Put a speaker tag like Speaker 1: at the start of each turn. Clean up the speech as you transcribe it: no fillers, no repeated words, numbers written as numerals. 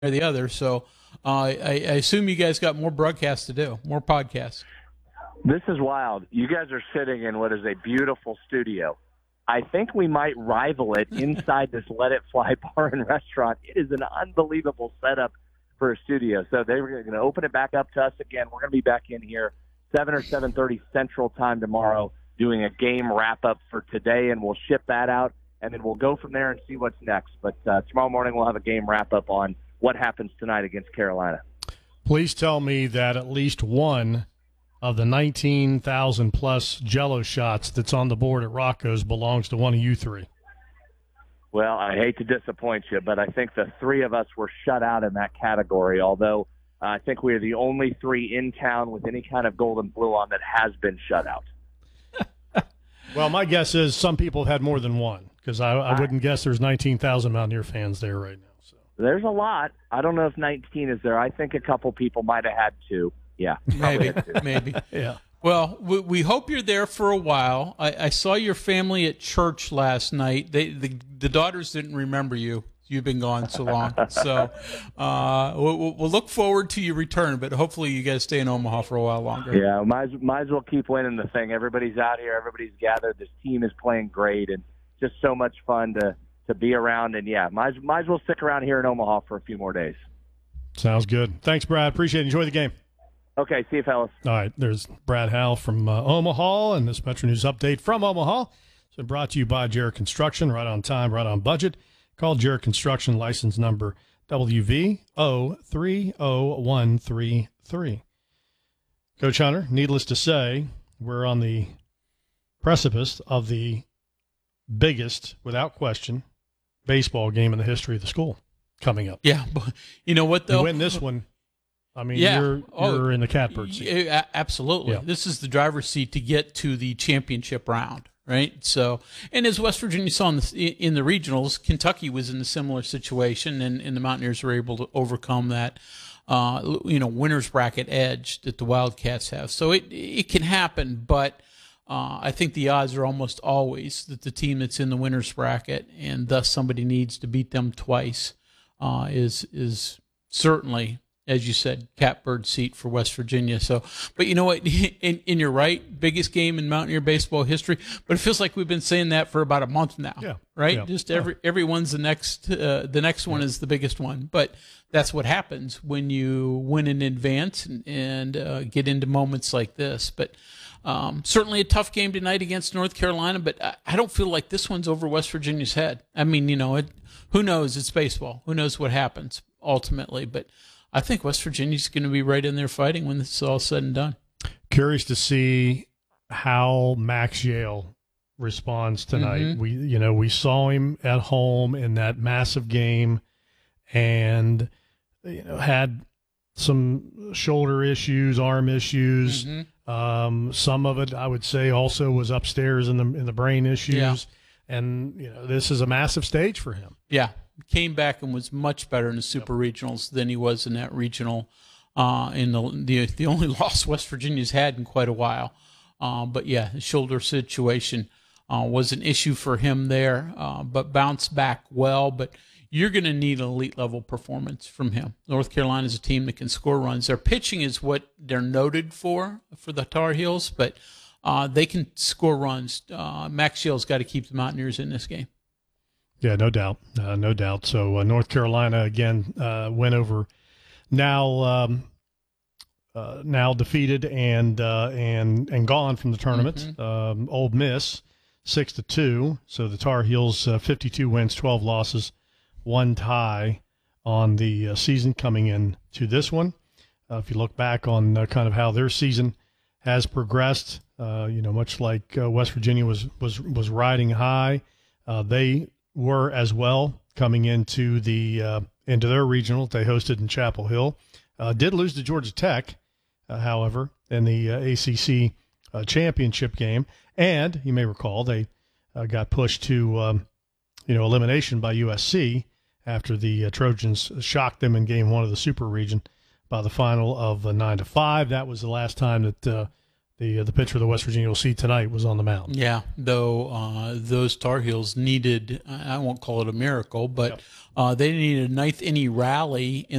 Speaker 1: or the other. So I assume you guys got more broadcasts to do, more podcasts.
Speaker 2: This is wild. You guys are sitting in what is a beautiful studio. I think we might rival it inside this Let It Fly bar and restaurant. It is an unbelievable setup for a studio. So they're going to open it back up to us again. We're going to be back in here 7 or 7:30 Central Time tomorrow doing a game wrap-up for today, and we'll ship that out, and then we'll go from there and see what's next. But tomorrow morning we'll have a game wrap-up on what happens tonight against Carolina.
Speaker 3: Please tell me that at least one of the 19,000-plus Jell-O shots that's on the board at Rocco's belongs to one of you three.
Speaker 2: Well, I hate to disappoint you, but I think the three of us were shut out in that category, although I think we are the only three in town with any kind of gold and blue on that has been shut out.
Speaker 3: Well, my guess is some people have had more than one, because I wouldn't guess there's 19,000 Mountaineer fans there right now. So
Speaker 2: there's a lot. I don't know if 19 is there. I think a couple people might have had two. Yeah,
Speaker 1: maybe.
Speaker 3: Yeah.
Speaker 1: Well, we hope you're there for a while. I saw your family at church last night. The daughters didn't remember you. You've been gone so long. So we'll look forward to your return, but hopefully you guys stay in Omaha for a while longer.
Speaker 2: Yeah, might as well keep winning the thing. Everybody's out here. Everybody's gathered. This team is playing great, and just so much fun to be around. And, yeah, might as well stick around here in Omaha for a few more days.
Speaker 3: Sounds good. Thanks, Brad. Appreciate it. Enjoy the game.
Speaker 2: Okay, see you, fellas.
Speaker 3: All right, there's Brad Howell from Omaha, and this Metro News update from Omaha. So brought to you by Jarrett Construction, right on time, right on budget. Call Jarrett Construction, license number WV030133. Coach Hunter, needless to say, we're on the precipice of the biggest, without question, baseball game in the history of the school coming up.
Speaker 1: Yeah, but you know what, though?
Speaker 3: You win this one, I mean, you're in the catbird seat.
Speaker 1: Absolutely.
Speaker 3: Yeah.
Speaker 1: This is the driver's seat to get to the championship round, right? So, and as West Virginia saw in the regionals, Kentucky was in a similar situation, and the Mountaineers were able to overcome that, winner's bracket edge that the Wildcats have. So it can happen, but I think the odds are almost always that the team that's in the winner's bracket, and thus somebody needs to beat them twice, is certainly, as you said, catbird seat for West Virginia. So, but you know what? And you're right, biggest game in Mountaineer baseball history. But it feels like we've been saying that for about a month now.
Speaker 3: Yeah.
Speaker 1: Right.
Speaker 3: Yeah.
Speaker 1: Just everyone's the next. The next one is the biggest one. But that's what happens when you win in advance and get into moments like this. But certainly a tough game tonight against North Carolina. But I don't feel like this one's over West Virginia's head. I mean, who knows? It's baseball. Who knows what happens ultimately? But I think West Virginia's going to be right in there fighting when this is all said and done.
Speaker 3: Curious to see how Max Yale responds tonight.
Speaker 1: Mm-hmm.
Speaker 3: We saw him at home in that massive game, and had some shoulder issues, arm issues.
Speaker 1: Mm-hmm.
Speaker 3: Some of it, I would say, also was upstairs in the brain issues.
Speaker 1: Yeah.
Speaker 3: And this is a massive stage for him.
Speaker 1: Yeah. Came back and was much better in the super regionals than he was in that regional. In the only loss West Virginia's had in quite a while. But yeah, the shoulder situation was an issue for him there, but bounced back well. But you're going to need an elite level performance from him. North Carolina is a team that can score runs. Their pitching is what they're noted for the Tar Heels, but they can score runs. Max Yale's got to keep the Mountaineers in this game.
Speaker 3: Yeah, no doubt, no doubt. So North Carolina again went over now defeated and gone from the tournament.
Speaker 1: Mm-hmm.
Speaker 3: Ole Miss 6-2. So the Tar Heels 52 wins, 12 losses, 1 tie on the season coming in to this one. If you look back on kind of how their season has progressed, much like West Virginia was riding high, they were as well coming into their regional they hosted in Chapel Hill. Did lose to Georgia Tech, however, in the ACC championship game. And you may recall they got pushed to elimination by USC after the Trojans shocked them in game 1 of the Super Region by the final of 9-5. That was the last time that the the pitcher the West Virginia will see tonight was on the mound.
Speaker 1: Yeah, though those Tar Heels needed, I won't call it a miracle, but they needed a ninth inning rally in